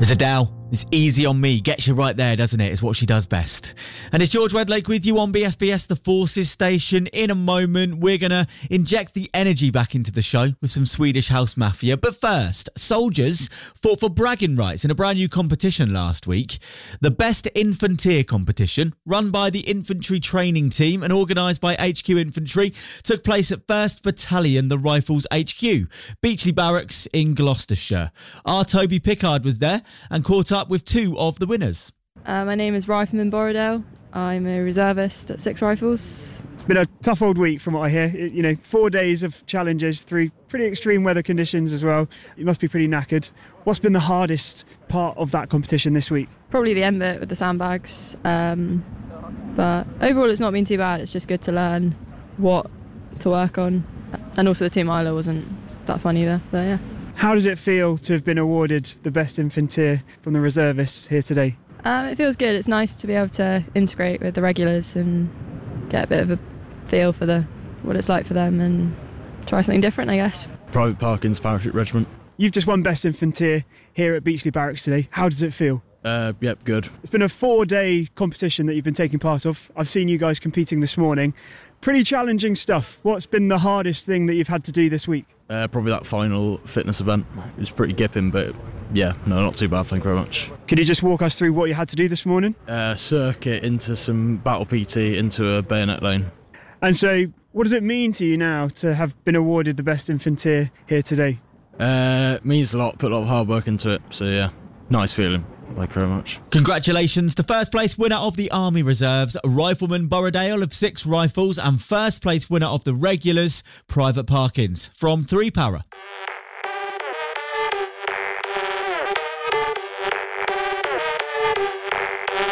Adele. It's easy on me. Gets you right there, doesn't it? It's what she does best. And it's George Wedlake with you on BFBS, the Forces Station. In a moment, we're going to inject the energy back into the show with some Swedish House Mafia. But first, soldiers fought for bragging rights in a brand new competition last week. The Best Infanteer competition, run by the Infantry Training Team and organised by HQ Infantry, took place at 1st Battalion, the Rifles HQ, Beachley Barracks in Gloucestershire. Our Toby Pickard was there and caught up with two of the winners. My name is Rifleman Borrowdale. I'm a reservist at 6 Rifles. It's been a tough old week from what I hear. 4 days of challenges through pretty extreme weather conditions as well. You must be pretty knackered. What's been the hardest part of that competition this week? Probably the end bit with the sandbags. But overall it's not been too bad. It's just good to learn what to work on. And also the Team Isla wasn't that fun either, but yeah. How does it feel to have been awarded the Best Infanteer from the reservists here today? It feels good. It's nice to be able to integrate with the regulars and get a bit of a feel for what it's like for them and try something different, I guess. Private Parkins Parachute Regiment. You've just won Best Infanteer here at Beachley Barracks today. How does it feel? Yep, good. It's been a 4-day competition that you've been taking part of. I've seen you guys competing this morning. Pretty challenging stuff. What's been the hardest thing that you've had to do this week? Probably that final fitness event. It was pretty gipping, but yeah, no, not too bad, thank you very much. Could you just walk us through what you had to do this morning? Circuit into some battle PT into a bayonet lane. And so, what does it mean to you now to have been awarded the Best Infanteer here today? Means a lot, put a lot of hard work into it, so yeah, nice feeling. Thank you very much. Congratulations to first place winner of the Army Reserves, Rifleman Borrowdale of 6 Rifles, and first place winner of the Regulars, Private Parkins from 3 Para.